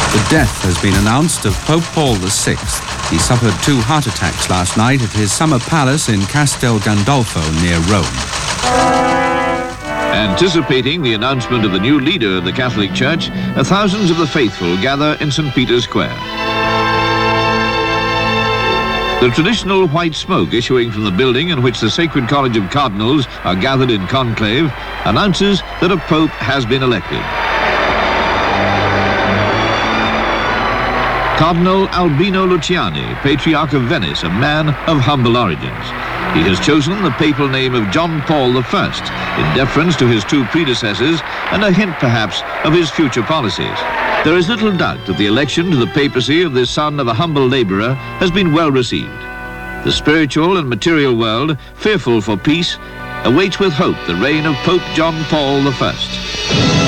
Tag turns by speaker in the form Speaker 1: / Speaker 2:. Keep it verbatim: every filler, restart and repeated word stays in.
Speaker 1: The death has been announced of Pope Paul the Sixth. He suffered two heart attacks last night at his summer palace in Castel Gandolfo near Rome.
Speaker 2: Anticipating the announcement of the new leader of the Catholic Church, thousands of the faithful gather in Saint Peter's Square. The traditional white smoke issuing from the building in which the Sacred College of Cardinals are gathered in conclave announces that a pope has been elected. Cardinal Albino Luciani, Patriarch of Venice, a man of humble origins. He has chosen the papal name of John Paul the First in deference to his two predecessors and a hint, perhaps, of his future policies. There is little doubt that the election to the papacy of this son of a humble laborer has been well received. The spiritual and material world, fearful for peace, awaits with hope the reign of Pope John Paul the First.